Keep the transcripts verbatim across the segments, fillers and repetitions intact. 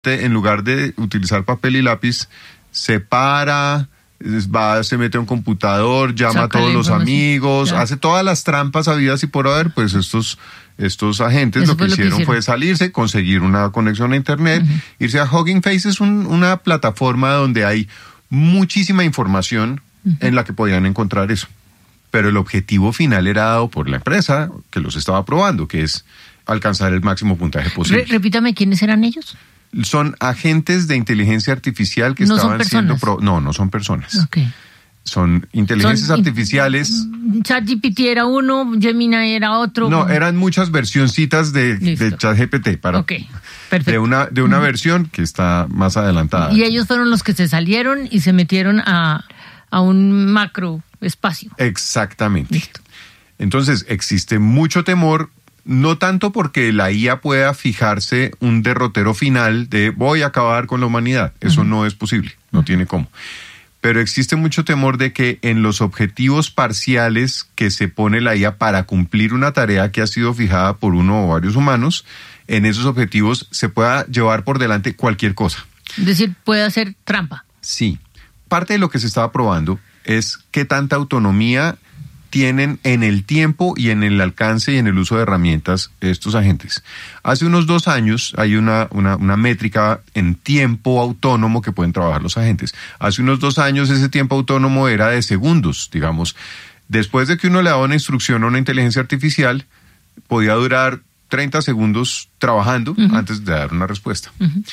en lugar de utilizar papel y lápiz, se para, va, se mete a un computador, llama Saca a todos los amigos, claro. hace todas las trampas habidas y por haber, pues estos, estos agentes lo que, lo que hicieron fue salirse, conseguir una conexión a internet, uh-huh. irse a Hugging Face. Es un, una plataforma donde hay muchísima información uh-huh. en la que podían encontrar eso. Pero el objetivo final era dado por la empresa que los estaba probando, que es alcanzar el máximo puntaje posible. Re- repítame, ¿quiénes eran ellos? Son agentes de inteligencia artificial que no estaban siendo... Pro- no, no son personas. Okay. Son inteligencias son, artificiales. ChatGPT era uno, Gemini era otro. No, eran muchas versioncitas de, de ChatGPT. Para, okay. Perfecto. De una, de una uh-huh. versión que está más adelantada. Y ellos fueron los que se salieron y se metieron a, a un macro espacio. Exactamente. Listo. Entonces, existe mucho temor. No tanto porque la I A pueda fijarse un derrotero final de voy a acabar con la humanidad. Eso uh-huh. no es posible, no uh-huh. tiene cómo. Pero existe mucho temor de que en los objetivos parciales que se pone la I A para cumplir una tarea que ha sido fijada por uno o varios humanos, en esos objetivos se pueda llevar por delante cualquier cosa. Es decir, puede hacer trampa. Sí. Parte de lo que se estaba probando es qué tanta autonomía tienen en el tiempo y en el alcance y en el uso de herramientas estos agentes. Hace unos dos años hay una, una, una métrica en tiempo autónomo que pueden trabajar los agentes. Hace unos dos años ese tiempo autónomo era de segundos, digamos. Después de que uno le daba una instrucción a una inteligencia artificial, podía durar treinta segundos trabajando uh-huh. antes de dar una respuesta. Uh-huh.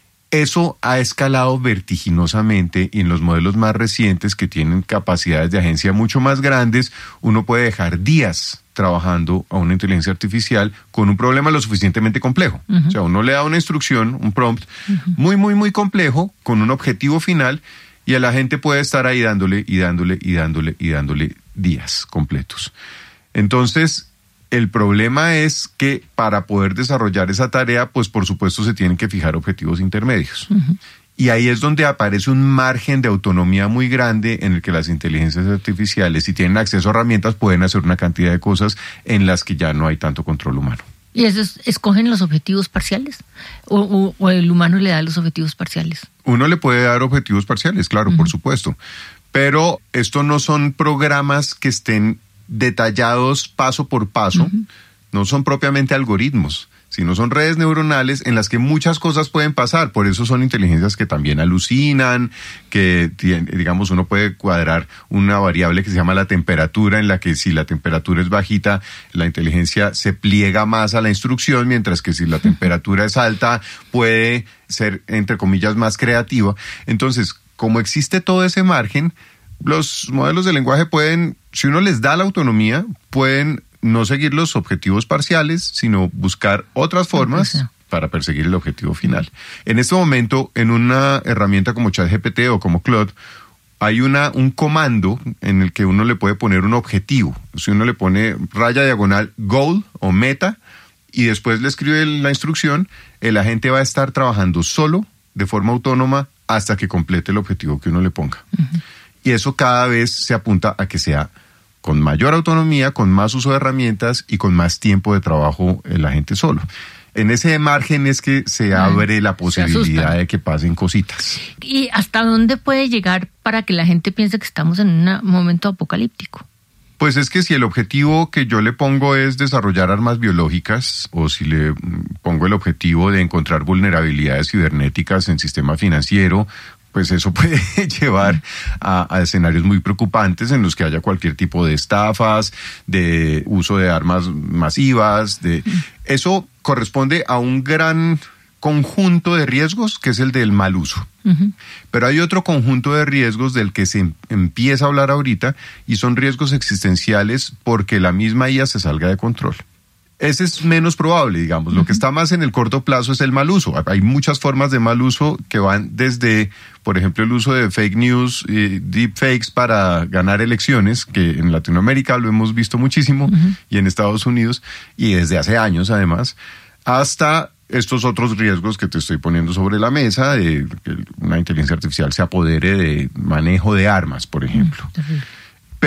Eso ha escalado vertiginosamente y en los modelos más recientes que tienen capacidades de agencia mucho más grandes, uno puede dejar días trabajando a una inteligencia artificial con un problema lo suficientemente complejo. Uh-huh. O sea, uno le da una instrucción, un prompt, uh-huh. muy, muy, muy complejo, con un objetivo final, y el agente puede estar ahí dándole y dándole y dándole y dándole días completos. Entonces, el problema es que para poder desarrollar esa tarea, pues por supuesto se tienen que fijar objetivos intermedios. Uh-huh. Y ahí es donde aparece un margen de autonomía muy grande en el que las inteligencias artificiales, si tienen acceso a herramientas, pueden hacer una cantidad de cosas en las que ya no hay tanto control humano. ¿Y esos escogen los objetivos parciales? ¿O, o, o el humano le da los objetivos parciales? Uno le puede dar objetivos parciales, claro, uh-huh. por supuesto. Pero esto no son programas que estén detallados paso por paso, uh-huh. no son propiamente algoritmos, sino son redes neuronales en las que muchas cosas pueden pasar. Por eso son inteligencias que también alucinan, que digamos uno puede cuadrar una variable que se llama la temperatura, en la que si la temperatura es bajita, la inteligencia se pliega más a la instrucción, mientras que si la temperatura es alta, puede ser, entre comillas, más creativa. Entonces, como existe todo ese margen, los modelos de lenguaje pueden, si uno les da la autonomía, pueden no seguir los objetivos parciales, sino buscar otras formas sí. para perseguir el objetivo final. En este momento, en una herramienta como ChatGPT o como Claude, hay una, un comando en el que uno le puede poner un objetivo. Si uno le pone raya diagonal goal o meta y después le escribe la instrucción, el agente va a estar trabajando solo, de forma autónoma, hasta que complete el objetivo que uno le ponga. Uh-huh. Y eso cada vez se apunta a que sea con mayor autonomía, con más uso de herramientas y con más tiempo de trabajo el agente solo. En ese margen es que se abre la posibilidad de que pasen cositas. ¿Y hasta dónde puede llegar para que la gente piense que estamos en un momento apocalíptico? Pues es que si el objetivo que yo le pongo es desarrollar armas biológicas, o si le pongo el objetivo de encontrar vulnerabilidades cibernéticas en sistema financiero, pues eso puede llevar a, a escenarios muy preocupantes en los que haya cualquier tipo de estafas, de uso de armas masivas. De eso corresponde a un gran conjunto de riesgos que es el del mal uso. Uh-huh. Pero hay otro conjunto de riesgos del que se empieza a hablar ahorita y son riesgos existenciales porque la misma I A se salga de control. Ese es menos probable, digamos. Lo que está más en el corto plazo es el mal uso. Hay muchas formas de mal uso que van desde, por ejemplo, el uso de fake news, eh, deepfakes para ganar elecciones, que en Latinoamérica lo hemos visto muchísimo, uh-huh. y en Estados Unidos, y desde hace años además, hasta estos otros riesgos que te estoy poniendo sobre la mesa, de que una inteligencia artificial se apodere de manejo de armas, por ejemplo. Uh-huh. Pero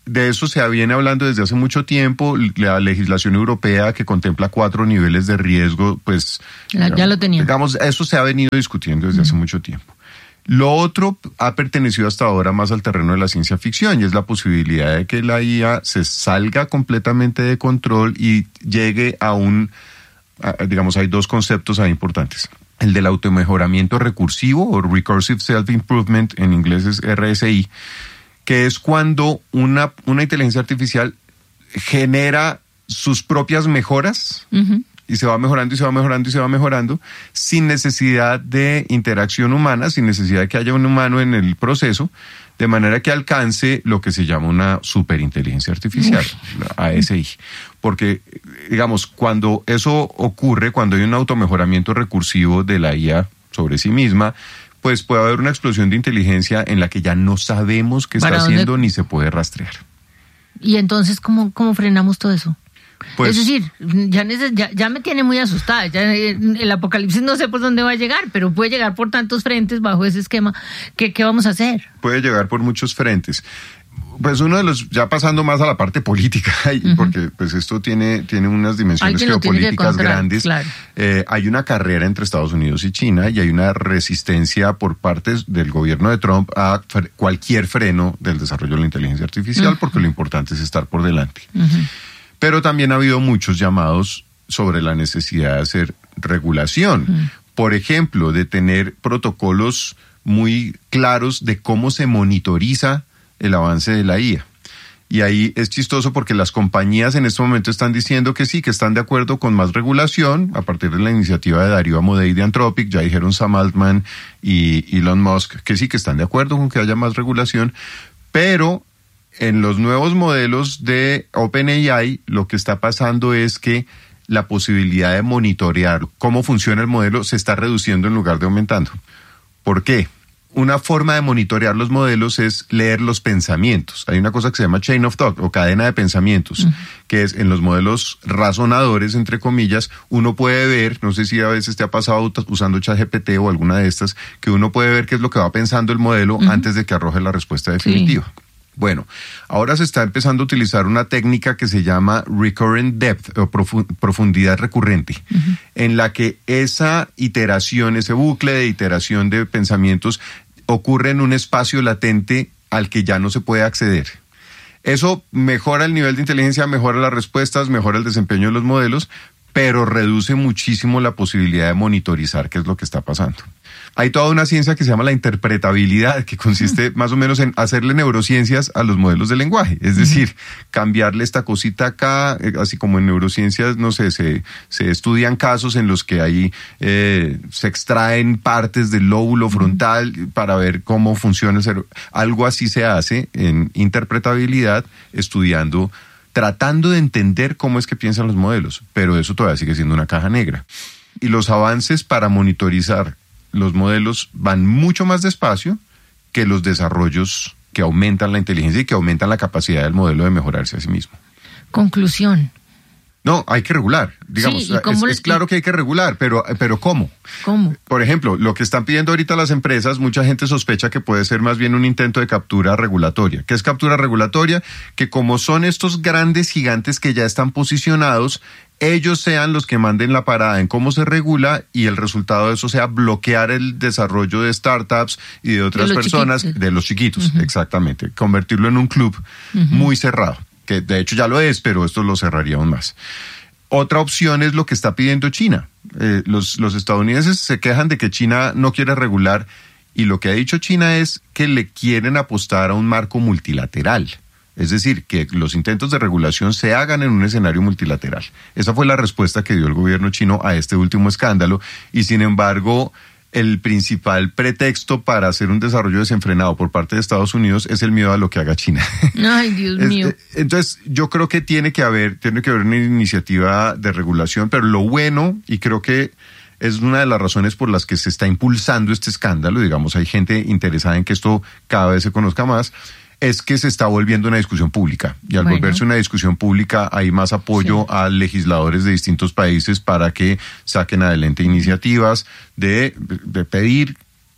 de eso se viene hablando desde hace mucho tiempo. La legislación europea que contempla cuatro niveles de riesgo, pues... La, digamos, ya lo tenía. Digamos, eso se ha venido discutiendo desde uh-huh. hace mucho tiempo. Lo otro ha pertenecido hasta ahora más al terreno de la ciencia ficción, y es la posibilidad de que la I A se salga completamente de control y llegue a un... A, digamos, hay dos conceptos ahí importantes. El del automejoramiento recursivo, o Recursive Self-Improvement, en inglés es R S I, que es cuando una, una inteligencia artificial genera sus propias mejoras uh-huh. y se va mejorando y se va mejorando y se va mejorando sin necesidad de interacción humana, sin necesidad de que haya un humano en el proceso, de manera que alcance lo que se llama una superinteligencia artificial, uh-huh. la A S I. Porque, digamos, cuando eso ocurre, cuando hay un automejoramiento recursivo de la I A sobre sí misma, pues puede haber una explosión de inteligencia en la que ya no sabemos qué está haciendo ni se puede rastrear. ¿Y entonces cómo, cómo frenamos todo eso? Pues, es decir, ya, ya, ya me tiene muy asustada. Ya el apocalipsis no sé por dónde va a llegar, pero puede llegar por tantos frentes bajo ese esquema. ¿Qué, qué vamos a hacer? Puede llegar por muchos frentes. Pues uno de los, ya pasando más a la parte política, uh-huh. porque pues esto tiene, tiene unas dimensiones geopolíticas grandes. Claro. Eh, hay una carrera entre Estados Unidos y China, y hay una resistencia por parte del gobierno de Trump a fre- cualquier freno del desarrollo de la inteligencia artificial, uh-huh. porque lo importante es estar por delante. Uh-huh. Pero también ha habido muchos llamados sobre la necesidad de hacer regulación. Uh-huh. Por ejemplo, de tener protocolos muy claros de cómo se monitoriza el avance de la I A. Y ahí es chistoso porque las compañías en este momento están diciendo que sí, que están de acuerdo con más regulación a partir de la iniciativa de Darío Amodei de Anthropic. Ya dijeron Sam Altman y Elon Musk que sí, que están de acuerdo con que haya más regulación, pero en los nuevos modelos de OpenAI lo que está pasando es que la posibilidad de monitorear cómo funciona el modelo se está reduciendo en lugar de aumentando. ¿Por qué? Una forma de monitorear los modelos es leer los pensamientos. Hay una cosa que se llama chain of thought o cadena de pensamientos, uh-huh. que es en los modelos razonadores, entre comillas, uno puede ver, no sé si a veces te ha pasado usando ChatGPT o alguna de estas, que uno puede ver qué es lo que va pensando el modelo uh-huh. antes de que arroje la respuesta definitiva. Sí. Bueno, ahora se está empezando a utilizar una técnica que se llama recurrent depth o profu- profundidad recurrente, uh-huh. en la que esa iteración, ese bucle de iteración de pensamientos ocurre en un espacio latente al que ya no se puede acceder. Eso mejora el nivel de inteligencia, mejora las respuestas, mejora el desempeño de los modelos, pero reduce muchísimo la posibilidad de monitorizar qué es lo que está pasando. Hay toda una ciencia que se llama la interpretabilidad, que consiste más o menos en hacerle neurociencias a los modelos de lenguaje. Es decir, cambiarle esta cosita acá, así como en neurociencias, no sé, se, se estudian casos en los que ahí eh, se extraen partes del lóbulo frontal para ver cómo funciona el cerebro. Algo así se hace en interpretabilidad, estudiando, tratando de entender cómo es que piensan los modelos, pero eso todavía sigue siendo una caja negra. Y los avances para monitorizar los modelos van mucho más despacio que los desarrollos que aumentan la inteligencia y que aumentan la capacidad del modelo de mejorarse a sí mismo. Conclusión. No, hay que regular. Digamos, sí, es, es claro que hay que regular, pero, pero ¿cómo? ¿Cómo? Por ejemplo, lo que están pidiendo ahorita las empresas, mucha gente sospecha que puede ser más bien un intento de captura regulatoria. ¿Qué es captura regulatoria? Que como son estos grandes gigantes que ya están posicionados, ellos sean los que manden la parada en cómo se regula y el resultado de eso sea bloquear el desarrollo de startups y de otras de personas, chiquitos. de los chiquitos, uh-huh. exactamente. Convertirlo en un club uh-huh. muy cerrado, que de hecho ya lo es, pero esto lo cerraría aún más. Otra opción es lo que está pidiendo China. Eh, los, los estadounidenses se quejan de que China no quiere regular, y lo que ha dicho China es que le quieren apostar a un marco multilateral. Es decir, que los intentos de regulación se hagan en un escenario multilateral. Esa fue la respuesta que dio el gobierno chino a este último escándalo, y sin embargo, el principal pretexto para hacer un desarrollo desenfrenado por parte de Estados Unidos es el miedo a lo que haga China. Ay, Dios mío. Entonces, yo creo que tiene que haber, tiene que haber una iniciativa de regulación, pero lo bueno, y creo que es una de las razones por las que se está impulsando este escándalo, digamos, hay gente interesada en que esto cada vez se conozca más, es que se está volviendo una discusión pública. Y al bueno. volverse una discusión pública hay más apoyo sí. a legisladores de distintos países para que saquen adelante iniciativas de, de pedir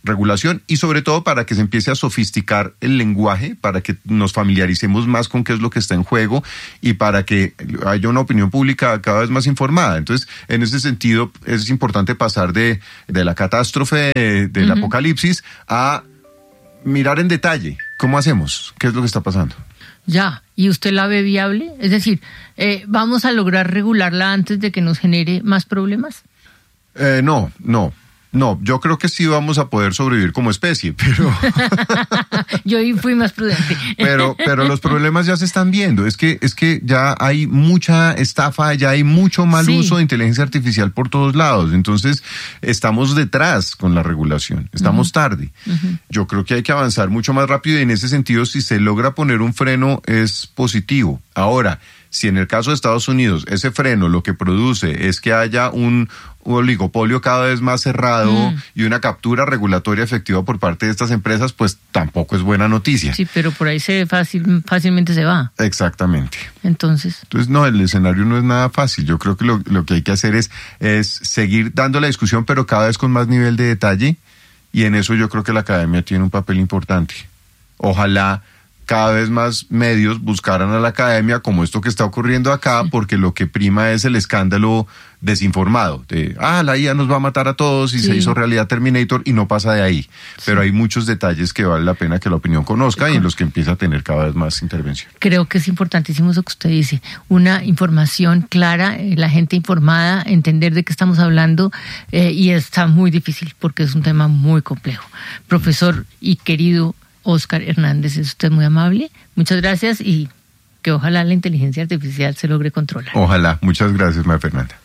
regulación y sobre todo para que se empiece a sofisticar el lenguaje, para que nos familiaricemos más con qué es lo que está en juego y para que haya una opinión pública cada vez más informada. Entonces, en ese sentido, es importante pasar de, de la catástrofe, de, del uh-huh. apocalipsis, a mirar en detalle cómo hacemos, qué es lo que está pasando. Ya, ¿y usted la ve viable? Es decir, eh, ¿vamos a lograr regularla antes de que nos genere más problemas? Eh, no, no. No, yo creo que sí vamos a poder sobrevivir como especie, pero... Yo fui más prudente. pero, pero los problemas ya se están viendo. Es que, es que ya hay mucha estafa, ya hay mucho mal sí. uso de inteligencia artificial por todos lados. Entonces, estamos detrás con la regulación. Estamos uh-huh. tarde. Uh-huh. Yo creo que hay que avanzar mucho más rápido y en ese sentido, si se logra poner un freno, es positivo. Ahora, si en el caso de Estados Unidos ese freno lo que produce es que haya un oligopolio cada vez más cerrado mm. y una captura regulatoria efectiva por parte de estas empresas, pues tampoco es buena noticia. Sí, pero por ahí se fácil, fácilmente se va. Exactamente. Entonces. Entonces, no, el escenario no es nada fácil. Yo creo que lo, lo que hay que hacer es, es seguir dando la discusión, pero cada vez con más nivel de detalle, y en eso yo creo que la academia tiene un papel importante. Ojalá cada vez más medios buscaran a la academia como esto que está ocurriendo acá, sí. porque lo que prima es el escándalo desinformado, de, ah, la I A nos va a matar a todos y sí. se hizo realidad Terminator y no pasa de ahí. Sí. Pero hay muchos detalles que vale la pena que la opinión conozca y en los que empieza a tener cada vez más intervención. Creo que es importantísimo eso que usted dice, una información clara, eh, la gente informada, entender de qué estamos hablando eh, y está muy difícil porque es un tema muy complejo. Profesor y querido Óscar Hernández, es usted muy amable. Muchas gracias y que ojalá la inteligencia artificial se logre controlar. Ojalá. Muchas gracias, María Fernanda.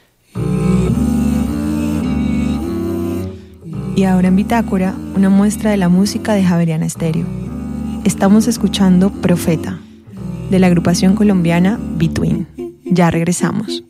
Y ahora en Bitácora, una muestra de la música de Javeriana Estéreo. Estamos escuchando Profeta, de la agrupación colombiana Between. Ya regresamos.